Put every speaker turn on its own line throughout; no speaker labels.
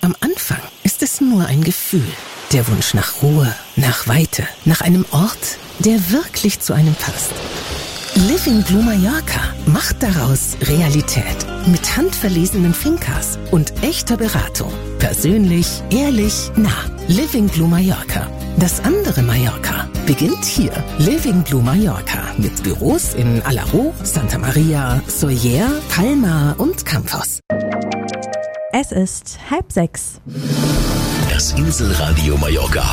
Am Anfang ist es nur ein Gefühl. Der Wunsch nach Ruhe, nach Weite, nach einem Ort, der wirklich zu einem passt. Living Blue Mallorca macht daraus Realität. Mit handverlesenen Fincas und echter Beratung. Persönlich, ehrlich, nah. Living Blue Mallorca. Das andere Mallorca beginnt hier. Living Blue Mallorca mit Büros in Alaró, Santa Maria, Sóller, Palma und Campos.
Es ist 5:30.
Das Inselradio Mallorca.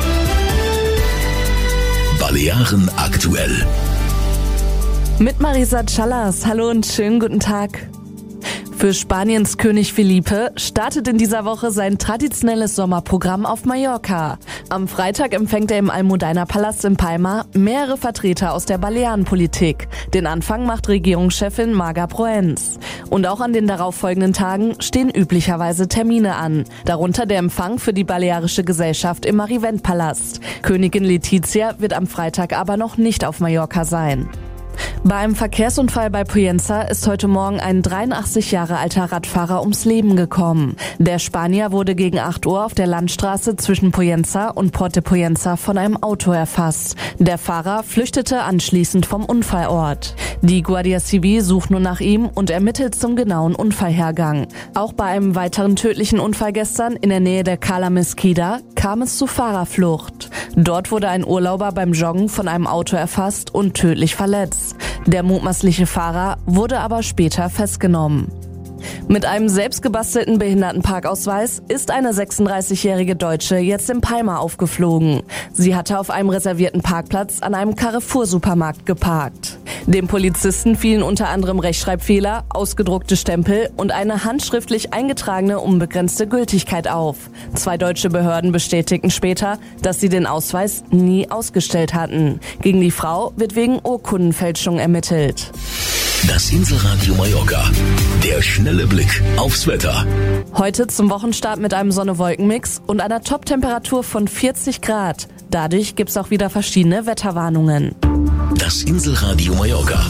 Balearen aktuell.
Mit Marisa Callas. Hallo und schönen guten Tag. Für Spaniens König Felipe startet in dieser Woche sein traditionelles Sommerprogramm auf Mallorca. Am Freitag empfängt er im Almudena-Palast in Palma mehrere Vertreter aus der Balearenpolitik. Den Anfang macht Regierungschefin Marga Proens. Und auch an den darauffolgenden Tagen stehen üblicherweise Termine an. Darunter der Empfang für die Balearische Gesellschaft im Marivent-Palast. Königin Letizia wird am Freitag aber noch nicht auf Mallorca sein. Bei einem Verkehrsunfall bei Pollença ist heute Morgen ein 83 Jahre alter Radfahrer ums Leben gekommen. Der Spanier wurde gegen 8 Uhr auf der Landstraße zwischen Pollença und Port de Pollença von einem Auto erfasst. Der Fahrer flüchtete anschließend vom Unfallort. Die Guardia Civil sucht nun nach ihm und ermittelt zum genauen Unfallhergang. Auch bei einem weiteren tödlichen Unfall gestern in der Nähe der Cala Mesquida kam es zu Fahrerflucht. Dort wurde ein Urlauber beim Joggen von einem Auto erfasst und tödlich verletzt. Der mutmaßliche Fahrer wurde aber später festgenommen. Mit einem selbstgebastelten Behindertenparkausweis ist eine 36-jährige Deutsche jetzt in Palma aufgeflogen. Sie hatte auf einem reservierten Parkplatz an einem Carrefour-Supermarkt geparkt. Dem Polizisten fielen unter anderem Rechtschreibfehler, ausgedruckte Stempel und eine handschriftlich eingetragene unbegrenzte Gültigkeit auf. 2 deutsche Behörden bestätigten später, dass sie den Ausweis nie ausgestellt hatten. Gegen die Frau wird wegen Urkundenfälschung ermittelt.
Das Inselradio Mallorca. Der schnelle Blick aufs Wetter.
Heute zum Wochenstart mit einem Sonne-Wolken-Mix und einer Top-Temperatur von 40 Grad. Dadurch gibt's auch wieder verschiedene Wetterwarnungen.
Das Inselradio Mallorca.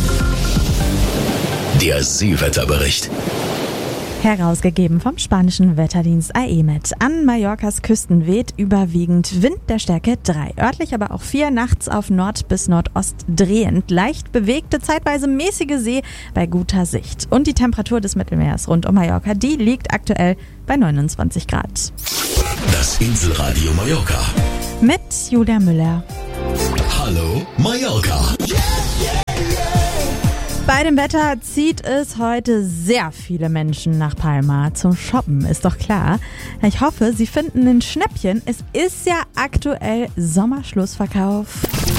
Der Seewetterbericht.
Herausgegeben vom spanischen Wetterdienst AEMET. An Mallorcas Küsten weht überwiegend Wind der Stärke 3. Örtlich aber auch 4, nachts auf Nord bis Nordost drehend. Leicht bewegte, zeitweise mäßige See bei guter Sicht. Und die Temperatur des Mittelmeers rund um Mallorca, die liegt aktuell bei 29 Grad.
Das Inselradio Mallorca.
Mit Julia Müller.
Hallo Mallorca.
Bei dem Wetter zieht es heute sehr viele Menschen nach Palma zum Shoppen, ist doch klar. Ich hoffe, Sie finden ein Schnäppchen. Es ist ja aktuell Sommerschlussverkauf.